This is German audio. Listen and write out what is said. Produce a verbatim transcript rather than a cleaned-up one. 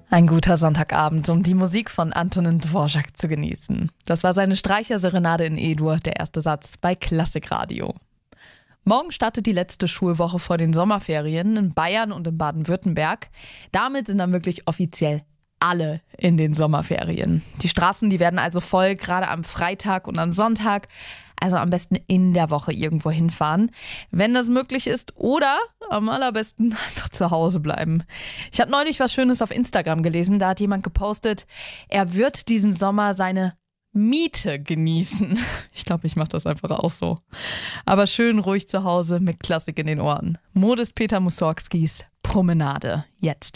Ein guter Sonntagabend, um die Musik von Antonín Dvořák zu genießen. Das war seine Streicherserenade in E-Dur, der erste Satz bei Klassikradio. Morgen startet die letzte Schulwoche vor den Sommerferien in Bayern und in Baden-Württemberg. Damit sind dann wirklich offiziell alle in den Sommerferien. Die Straßen, die werden also voll, gerade am Freitag und am Sonntag. Also am besten in der Woche irgendwo hinfahren, wenn das möglich ist, oder am allerbesten einfach zu Hause bleiben. Ich habe neulich was Schönes auf Instagram gelesen, da hat jemand gepostet, er wird diesen Sommer seine Miete genießen. Ich glaube, ich mache das einfach auch so. Aber schön ruhig zu Hause mit Klassik in den Ohren. Modest Peter Mussorgskis Promenade jetzt.